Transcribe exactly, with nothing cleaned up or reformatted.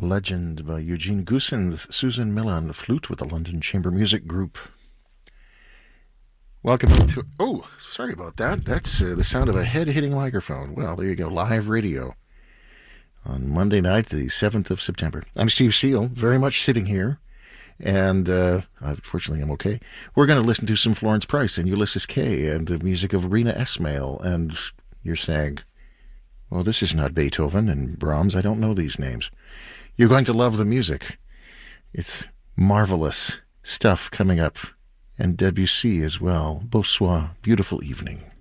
Legend by Eugene Goossens, Susan Miller on the flute with the London Chamber Music Group. Welcome to... Oh, sorry about that. That's uh, the sound of a head hitting a microphone. Well, there you go. Live radio on Monday night, the seventh of September. I'm Steve Steele, very much sitting here. And, uh, unfortunately, I'm okay. We're going to listen to some Florence Price and Ulysses Kay and the music of Rena Esmail. And you're saying, well, this is not Beethoven and Brahms. I don't know these names. You're going to love the music. It's marvelous stuff coming up. And Debussy as well. Bonsoir. Beautiful evening.